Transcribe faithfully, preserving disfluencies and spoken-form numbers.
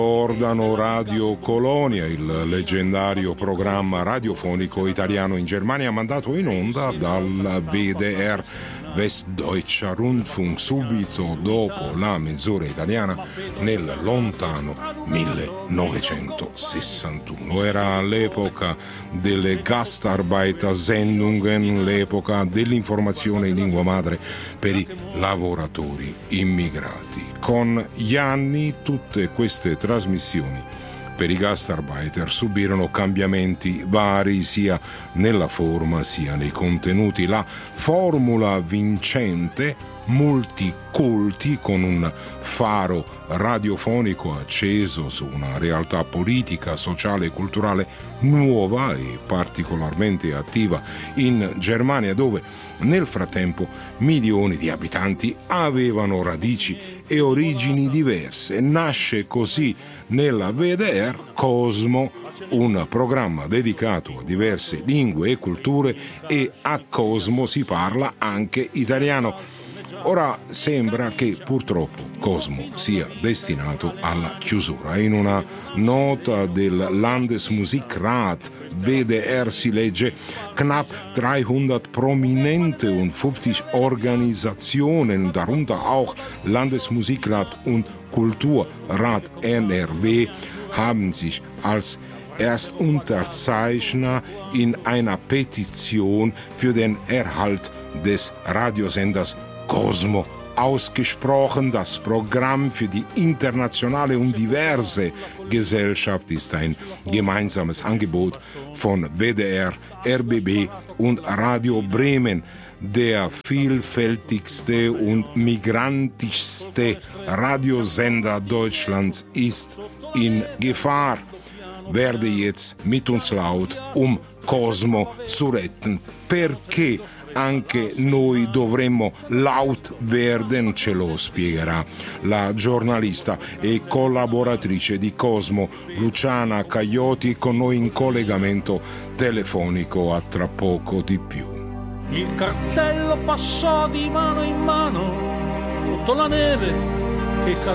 Ricordano Radio Colonia, il leggendario programma radiofonico italiano in Germania mandato in onda dal W D R Westdeutscher Rundfunk subito dopo la mezz'ora italiana nel lontano millenovecentosessantuno. Era l'epoca delle Gastarbeiter-Sendungen, l'epoca dell'informazione in lingua madre per i lavoratori immigrati. Con gli anni tutte queste trasmissioni per i Gastarbeiter subirono cambiamenti vari sia nella forma sia nei contenuti. La formula vincente, multicolti, con un faro radiofonico acceso su una realtà politica, sociale e culturale nuova e particolarmente attiva in Germania, dove nel frattempo milioni di abitanti avevano radici e origini diverse. Nasce così nella W D R Cosmo, un programma dedicato a diverse lingue e culture, e a Cosmo si parla anche italiano. Ora sembra che purtroppo Cosmo sia destinato alla chiusura. In una nota del Landesmusikrat W D R si legge: knapp dreihundert prominente und fünfzig Organisationen, darunter auch Landesmusikrat und Kulturrat N R W, haben sich als Erstunterzeichner in einer Petition für den Erhalt des Radiosenders Cosmo ausgesprochen. Das Programm für die internationale und diverse Gesellschaft ist ein gemeinsames Angebot von W D R, R B B und Radio Bremen. Der vielfältigste und migrantischste Radiosender Deutschlands ist in Gefahr. Werde jetzt mit uns laut, um Cosmo zu retten. Perché anche noi dovremmo laut werden? Ce lo spiegherà la giornalista e collaboratrice di Cosmo, Luciana Caglioti, con noi in collegamento telefonico. A tra poco di più. Il cartello passò di mano in mano sotto la neve che